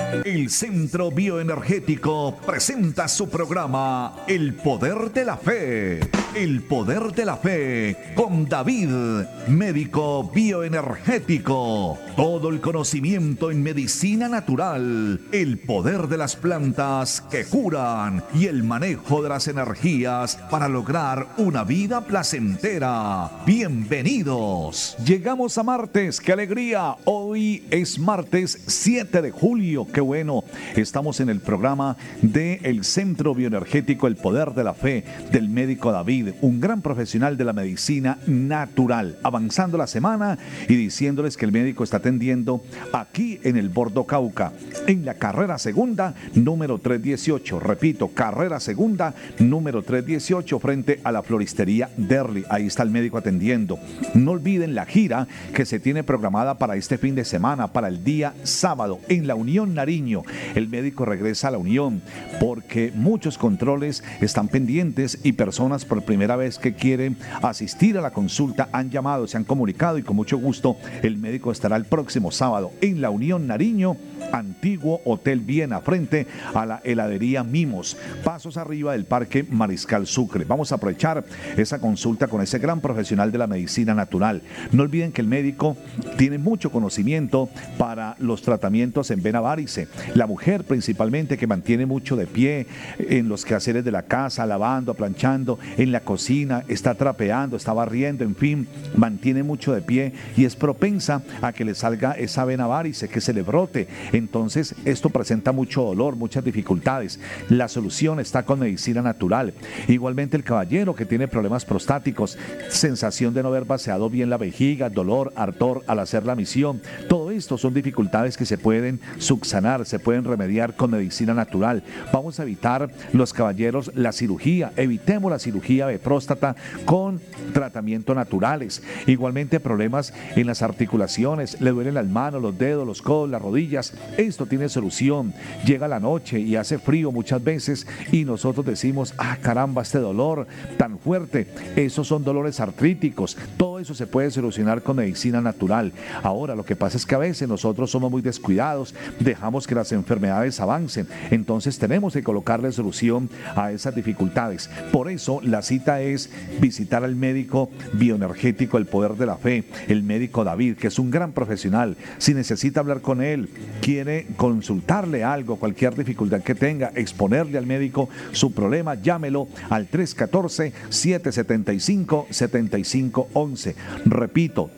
El Centro Bioenergético presenta su programa El Poder de la Fe. El Poder de la Fe con David, médico bioenergético. Todo el conocimiento en medicina natural, el poder de las plantas que curan y el manejo de las energías para lograr una vida placentera. Bienvenidos. Llegamos a martes, qué alegría. Hoy es martes 7 de julio. Qué bueno. Estamos en el programa del Centro Bioenergético El Poder de la Fe del médico David, un gran profesional de la medicina natural. Avanzando la semana y diciéndoles que el médico está atendiendo aquí en el Bordo Cauca, en la carrera segunda, número 318. Repito, carrera segunda, número 318, frente a la floristería Derli. Ahí está el médico atendiendo. No olviden la gira que se tiene programada para este fin de semana, para el día sábado, en la Unión Nariño. El médico regresa a la Unión porque muchos controles están pendientes y personas por primera vez que quieren asistir a la consulta han llamado, se han comunicado y con mucho gusto el médico estará el próximo sábado en la Unión Nariño, antiguo Hotel Viena, frente a la heladería Mimos, pasos arriba del Parque Mariscal Sucre. Vamos a aprovechar esa consulta con ese gran profesional de la medicina natural. No olviden que el médico tiene mucho conocimiento para los tratamientos en vena varice. La mujer principalmente, que mantiene mucho de pie en los quehaceres de la casa, lavando, planchando, en la cocina, está trapeando, está barriendo, en fin, mantiene mucho de pie y es propensa a que le salga esa vena varice, que se le brote. Entonces esto presenta mucho dolor, muchas dificultades. La solución está con medicina natural. Igualmente el caballero que tiene problemas prostáticos, sensación de no haber vaciado bien la vejiga, dolor, ardor al hacer la misión, todo esto son dificultades que se pueden subsanar, se pueden remediar con medicina natural. Vamos a evitar, los caballeros, la cirugía. Evitemos la cirugía de próstata con tratamientos naturales. Igualmente problemas en las articulaciones, le duelen las manos, los dedos, los codos, las rodillas. Esto tiene solución. Llega la noche y hace frío muchas veces y nosotros decimos, caramba, este dolor tan fuerte. Esos son dolores artríticos. Todo eso se puede solucionar con medicina natural. Ahora, lo que pasa es que a veces nosotros somos muy descuidados, dejamos que las enfermedades avancen. Entonces tenemos que colocarle solución a esas dificultades. Por eso la cita es visitar al médico bioenergético El Poder de la Fe, el médico David, que es un gran profesional. Si necesita hablar con él, quiere consultarle algo, cualquier dificultad que tenga, exponerle al médico su problema, llámelo al 314-775-7511. Repito,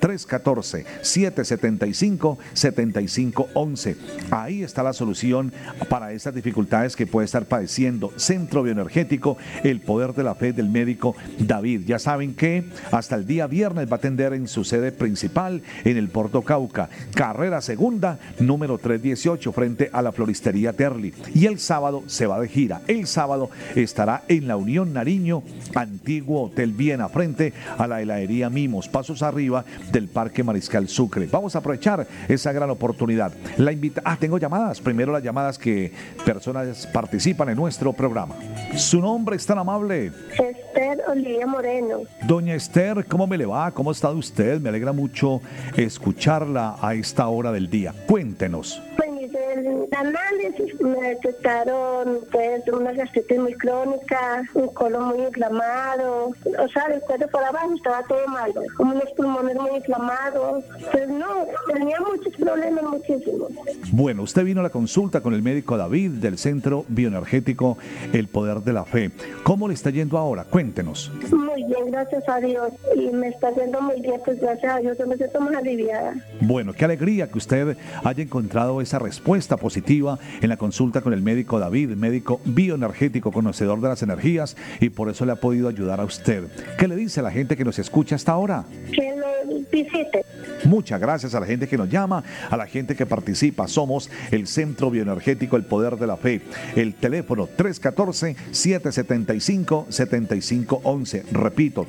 314-775-7511. Ahí está la solución para esas dificultades que puede estar padeciendo. Centro Bioenergético El Poder de la Fe del médico David. Ya saben que hasta el día viernes va a atender en su sede principal en el Bordo Cauca, carrera segunda, número 318, frente a la floristería Derli. Y el sábado se va de gira. El sábado estará en la Unión Nariño, antiguo Hotel Viena, frente a la heladería Mimos, pasos arriba del Parque Mariscal Sucre. Vamos a aprovechar esa gran oportunidad. Tengo llamadas. Primero las llamadas que personas participan en nuestro programa. Su nombre es tan amable. Esther Olivia Moreno. Doña Esther, ¿cómo me le va? ¿Cómo está usted? Me alegra mucho escucharla a esta hora del día. Cuéntenos. Pues el análisis me detectaron pues una gastritis muy crónica, un colon muy inflamado, o sea, el cuello por abajo estaba todo malo, como unos pulmones muy inflamados. Pues no, tenía muchos problemas, muchísimos. Bueno, usted vino a la consulta con el médico David del Centro Bioenergético El Poder de la Fe. ¿Cómo le está yendo ahora? Cuéntenos. Muy bien, gracias a Dios. Y me está yendo muy bien, pues gracias a Dios, yo me siento más aliviada. Bueno, qué alegría que usted haya encontrado esa respuesta positiva en la consulta con el médico David, médico bioenergético, conocedor de las energías, y por eso le ha podido ayudar a usted. ¿Qué le dice a la gente que nos escucha hasta ahora? Que lo visite. Muchas gracias a la gente que nos llama, a la gente que participa. Somos el Centro Bioenergético El Poder de la Fe. El teléfono 314-775-7511. Repito,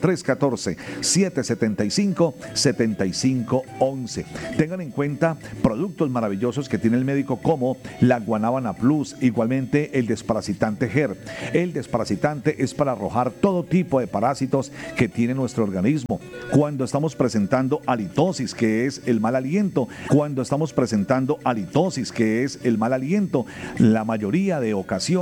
314-775-7511. Tengan en cuenta productos maravillosos que tiene el médico, como la Guanábana Plus, igualmente el desparasitante GER. El desparasitante es para arrojar todo tipo de parásitos que tiene nuestro organismo. Cuando estamos presentando presentando halitosis, que es el mal aliento, cuando estamos presentando halitosis, que es el mal aliento, la mayoría de ocasiones